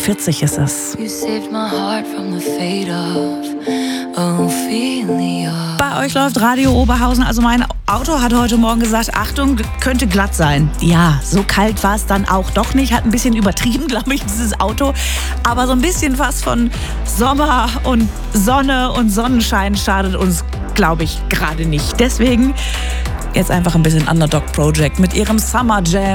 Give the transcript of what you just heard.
40 ist es. Bei euch läuft Radio Oberhausen. Also mein Auto hat heute Morgen gesagt, Achtung, könnte glatt sein. Ja, so kalt war es dann auch doch nicht. Hat ein bisschen übertrieben, glaube ich, dieses Auto. Aber so ein bisschen was von Sommer und Sonne und Sonnenschein schadet uns, glaube ich, gerade nicht. Deswegen jetzt einfach ein bisschen Underdog Project mit ihrem Summer Jam.